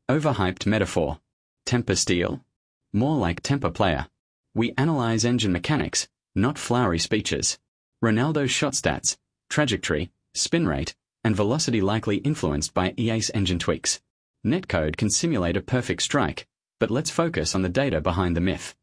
Overhyped metaphor. Temper steal? More like temper player. We analyze engine mechanics, not flowery speeches. Ronaldo's shot stats, trajectory, spin rate, and velocity likely influenced by EACE engine tweaks. Netcode can simulate a perfect strike, but let's focus on the data behind the myth.